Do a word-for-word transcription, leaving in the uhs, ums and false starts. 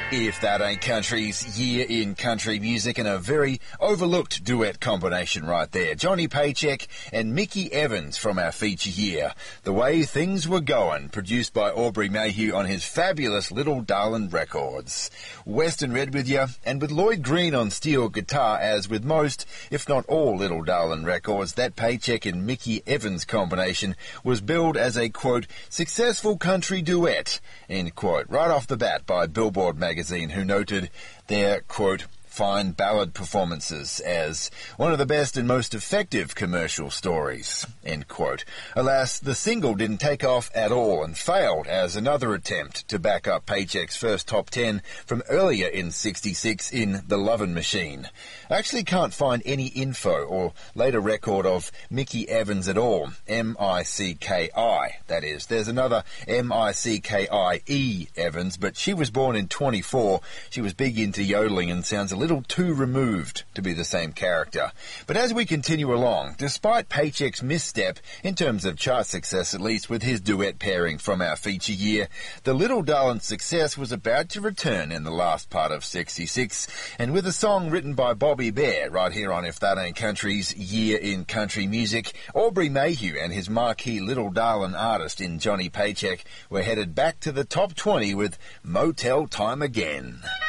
If That Ain't Country's year in country music, and a very overlooked duet combination right there. Johnny Paycheck and Mickey Evans from our feature year. The Way Things Were Going, produced by Aubrey Mayhew on his fabulous Little Darlin' Records. Western Red with you, and with Lloyd Green on steel guitar, as with most, if not all, Little Darlin' Records, that Paycheck and Mickey Evans combination was billed as a, quote, successful country duet, end quote, right off the bat by Billboard magazine, who noted their, quote, fine ballad performances as one of the best and most effective commercial stories, end quote. Alas, the single didn't take off at all and failed as another attempt to back up Paycheck's first top ten from earlier in sixty-six in The Lovin' Machine. I actually can't find any info or later record of Mickey Evans at all. M I C K I, that is. There's another M I C K I E Evans, but she was born in twenty-four. She was big into yodeling and sounds a little too removed to be the same character. But as we continue along, despite Paycheck's misstep, in terms of chart success at least, with his duet pairing from our feature year, the Little Darlin' success was about to return in the last part of sixty-six, and with a song written by Bobby Bare, right here on If That Ain't Country's Year in Country Music, Aubrey Mayhew and his marquee Little Darlin' artist in Johnny Paycheck were headed back to the top twenty with Motel Time Again.